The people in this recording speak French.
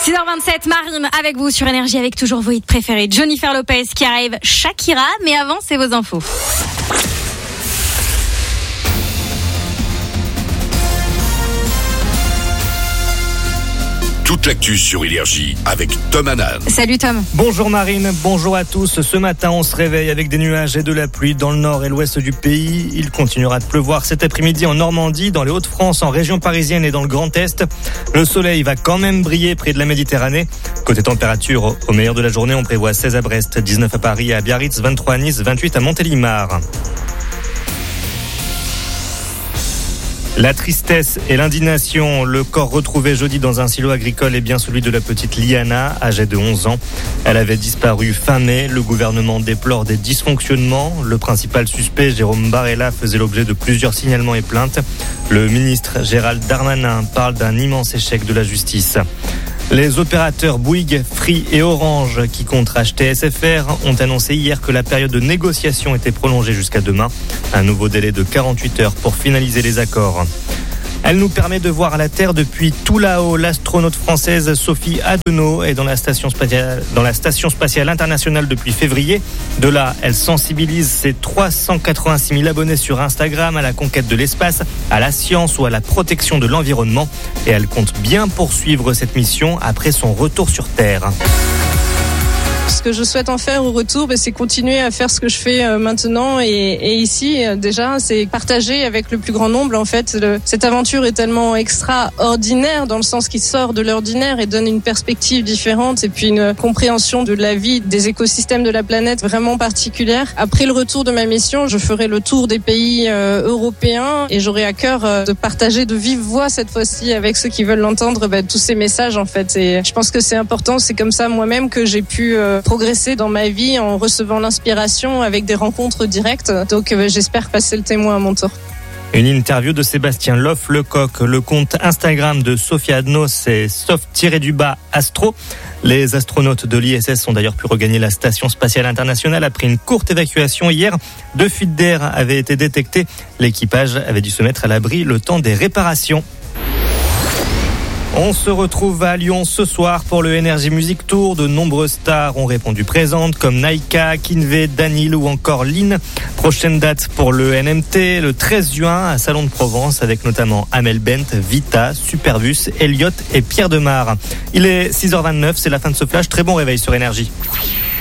6h27, Marine avec vous sur Énergie avec toujours vos hits préférés. Jennifer Lopez qui arrive, Shakira, mais avant c'est vos infos. Toute l'actu sur Énergie avec Tom Hanan. Salut Tom. Bonjour Marine, bonjour à tous. Ce matin, on se réveille avec des nuages et de la pluie dans le nord et l'ouest du pays. Il continuera de pleuvoir cet après-midi en Normandie, dans les Hauts-de-France, en région parisienne et dans le Grand Est. Le soleil va quand même briller près de la Méditerranée. Côté température, au meilleur de la journée, on prévoit 16 à Brest, 19 à Paris et à Biarritz, 23 à Nice, 28 à Montélimar. La tristesse et l'indignation, le corps retrouvé jeudi dans un silo agricole est bien celui de la petite Liana, âgée de 11 ans. Elle avait disparu fin mai. Le gouvernement déplore des dysfonctionnements. Le principal suspect, Jérôme Barella, faisait l'objet de plusieurs signalements et plaintes. Le ministre Gérald Darmanin parle d'un immense échec de la justice. Les opérateurs Bouygues, Free et Orange qui comptent racheter SFR ont annoncé hier que la période de négociation était prolongée jusqu'à demain. Un nouveau délai de 48 heures pour finaliser les accords. Elle nous permet de voir la Terre depuis tout là-haut. L'astronaute française Sophie Adenau est dans la station spatiale internationale depuis février. De là, elle sensibilise ses 386 000 abonnés sur Instagram à la conquête de l'espace, à la science ou à la protection de l'environnement. Et elle compte bien poursuivre cette mission après son retour sur Terre. Ce que je souhaite en faire au retour, c'est continuer à faire ce que je fais maintenant et ici déjà, c'est partager avec le plus grand nombre. En fait, cette aventure est tellement extraordinaire dans le sens qu'il sort de l'ordinaire et donne une perspective différente et puis une compréhension de la vie, des écosystèmes de la planète vraiment particulière. Après le retour de ma mission, je ferai le tour des pays européens et j'aurai à cœur de partager de vive voix cette fois-ci avec ceux qui veulent l'entendre tous ces messages en fait. Et je pense que c'est important. C'est comme ça moi-même que j'ai pu progresser dans ma vie en recevant l'inspiration avec des rencontres directes. Donc j'espère passer le témoin à mon tour. Une interview de Sébastien Loff-Lecoq. Le compte Instagram de Sophie Adenau, c'est Soft-Astro. Les astronautes de l'ISS ont d'ailleurs pu regagner la station spatiale internationale après une courte évacuation hier. 2 fuites d'air avaient été détectées. L'équipage avait dû se mettre à l'abri le temps des réparations. On se retrouve à Lyon ce soir pour le Energy Music Tour. De nombreuses stars ont répondu présentes comme Naïka, Kinvey, Danil ou encore Lynn. Prochaine date pour le NMT, le 13 juin à Salon de Provence avec notamment Amel Bent, Vita, Superbus, Elliott et Pierre Demar. Il est 6h29, c'est la fin de ce flash. Très bon réveil sur Énergie.